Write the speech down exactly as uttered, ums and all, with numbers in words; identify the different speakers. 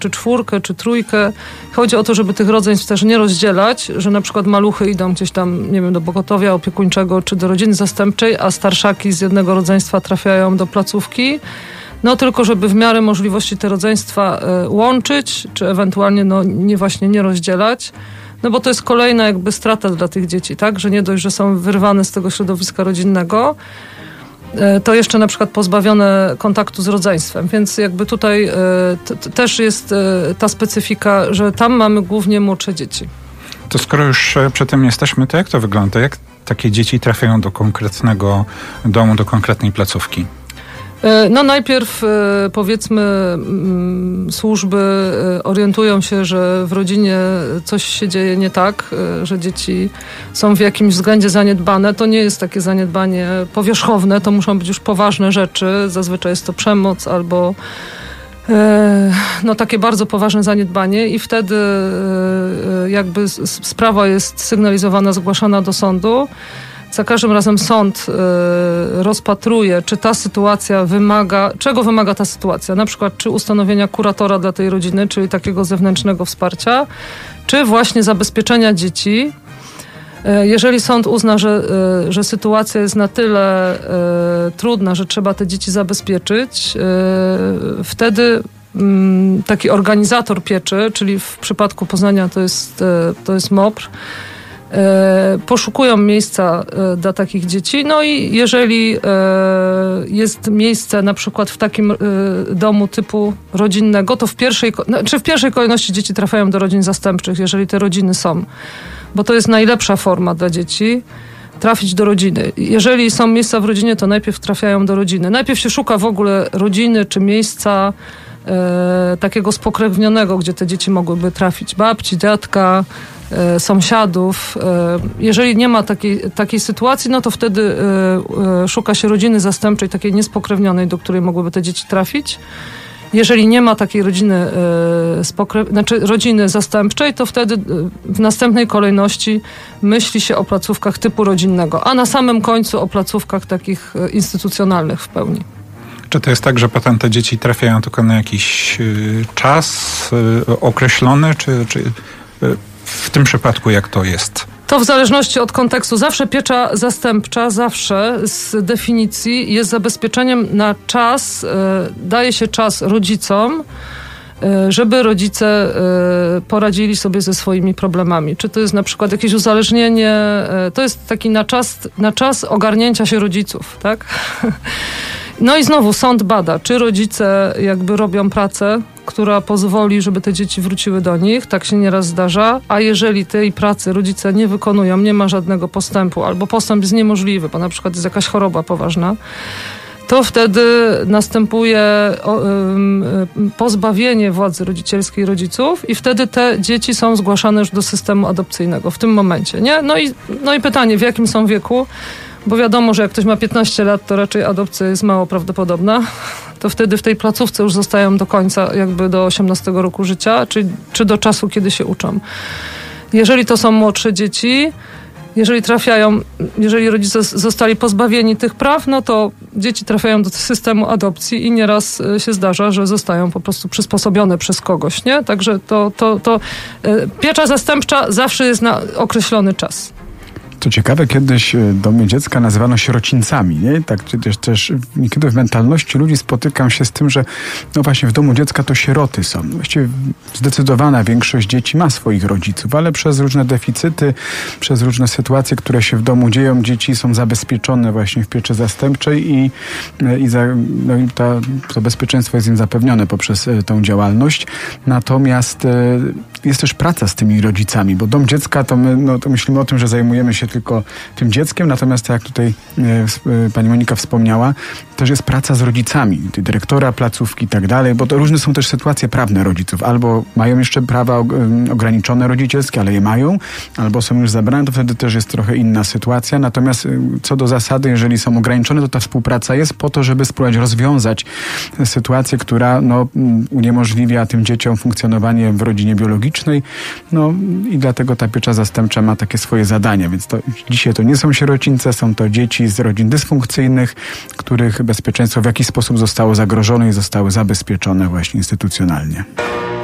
Speaker 1: czy czwórkę, czy trójkę. Chodzi o to, żeby tych rodzeństw też nie rozdzielać, że na przykład maluchy idą gdzieś tam, nie wiem, do pogotowia opiekuńczego, czy do rodziny zastępczej, a starszaki z jednego rodzeństwa trafiają do placówki. No tylko, żeby w miarę możliwości te rodzeństwa y, łączyć, czy ewentualnie no nie właśnie nie rozdzielać. No bo to jest kolejna jakby strata dla tych dzieci, tak? Że nie dość, że są wyrwane z tego środowiska rodzinnego, to jeszcze na przykład pozbawione kontaktu z rodzeństwem. Więc jakby tutaj t- t- też jest ta specyfika, że tam mamy głównie młodsze dzieci.
Speaker 2: To skoro już przy tym jesteśmy, to jak to wygląda? Jak takie dzieci trafiają do konkretnego domu, do konkretnej placówki?
Speaker 1: No najpierw powiedzmy służby orientują się, że w rodzinie coś się dzieje nie tak, że dzieci są w jakimś względzie zaniedbane. To nie jest takie zaniedbanie powierzchowne, to muszą być już poważne rzeczy. Zazwyczaj jest to przemoc albo no takie bardzo poważne zaniedbanie i wtedy jakby sprawa jest sygnalizowana, zgłaszana do sądu. Za każdym razem sąd y, rozpatruje, czy ta sytuacja wymaga, czego wymaga ta sytuacja, na przykład czy ustanowienia kuratora dla tej rodziny, czyli takiego zewnętrznego wsparcia, czy właśnie zabezpieczenia dzieci. Y, jeżeli sąd uzna, że, y, że sytuacja jest na tyle y, trudna, że trzeba te dzieci zabezpieczyć, y, wtedy y, taki organizator pieczy, czyli w przypadku Poznania to jest, y, to jest M O P R, poszukują miejsca dla takich dzieci. No i jeżeli jest miejsce na przykład w takim domu typu rodzinnego, to w pierwszej, czy w pierwszej kolejności dzieci trafiają do rodzin zastępczych, jeżeli te rodziny są. Bo to jest najlepsza forma dla dzieci, trafić do rodziny. Jeżeli są miejsca w rodzinie, to najpierw trafiają do rodziny. Najpierw się szuka w ogóle rodziny czy miejsca e, takiego spokrewnionego, gdzie te dzieci mogłyby trafić. Babci, dziadka, sąsiadów. Jeżeli nie ma takiej, takiej sytuacji, no to wtedy szuka się rodziny zastępczej, takiej niespokrewnionej, do której mogłyby te dzieci trafić. Jeżeli nie ma takiej rodziny, spokre... znaczy rodziny zastępczej, to wtedy w następnej kolejności myśli się o placówkach typu rodzinnego, a na samym końcu o placówkach takich instytucjonalnych w pełni.
Speaker 2: Czy to jest tak, że potem te dzieci trafiają tylko na jakiś czas określony, czy... czy... W tym przypadku jak to jest?
Speaker 1: To w zależności od kontekstu. Zawsze piecza zastępcza, zawsze z definicji jest zabezpieczeniem na czas, daje się czas rodzicom, żeby rodzice poradzili sobie ze swoimi problemami. Czy to jest na przykład jakieś uzależnienie, to jest taki na czas, na czas ogarnięcia się rodziców, tak? No i znowu sąd bada, czy rodzice jakby robią pracę, która pozwoli, żeby te dzieci wróciły do nich. Tak się nieraz zdarza. A jeżeli tej pracy rodzice nie wykonują, nie ma żadnego postępu, albo postęp jest niemożliwy, bo na przykład jest jakaś choroba poważna, to wtedy następuje pozbawienie władzy rodzicielskiej rodziców i wtedy te dzieci są zgłaszane już do systemu adopcyjnego w tym momencie, nie? No i, no i pytanie, w jakim są wieku? Bo wiadomo, że jak ktoś ma piętnaście lat, to raczej adopcja jest mało prawdopodobna. To wtedy w tej placówce już zostają do końca, jakby do osiemnastego roku życia, czy, czy do czasu, kiedy się uczą. Jeżeli to są młodsze dzieci, jeżeli trafiają, jeżeli rodzice zostali pozbawieni tych praw, no to dzieci trafiają do systemu adopcji i nieraz się zdarza, że zostają po prostu przysposobione przez kogoś, nie? Także to, to, to piecza zastępcza zawsze jest na określony czas.
Speaker 3: To ciekawe, kiedyś domy dziecka nazywano sierocińcami, nie? Tak, też, też niekiedy w mentalności ludzi spotykam się z tym, że no właśnie w domu dziecka to sieroty są. Właściwie zdecydowana większość dzieci ma swoich rodziców, ale przez różne deficyty, przez różne sytuacje, które się w domu dzieją, dzieci są zabezpieczone właśnie w pieczy zastępczej i, i, za, no i ta, to bezpieczeństwo jest im zapewnione poprzez tą działalność. Natomiast jest też praca z tymi rodzicami, bo dom dziecka to my no, to myślimy o tym, że zajmujemy się tylko tym dzieckiem, natomiast jak tutaj e, pani Monika wspomniała, też jest praca z rodzicami, dyrektora placówki i tak dalej, bo to różne są też sytuacje prawne rodziców. Albo mają jeszcze prawa e, ograniczone rodzicielskie, ale je mają, albo są już zabrane, to wtedy też jest trochę inna sytuacja. Natomiast e, co do zasady, jeżeli są ograniczone, to ta współpraca jest po to, żeby spróbować rozwiązać sytuację, która no, uniemożliwia tym dzieciom funkcjonowanie w rodzinie biologicznej. No i dlatego ta piecza zastępcza ma takie swoje zadania, więc to, dzisiaj to nie są sierocińce, są to dzieci z rodzin dysfunkcyjnych, których bezpieczeństwo w jakiś sposób zostało zagrożone i zostały zabezpieczone właśnie instytucjonalnie.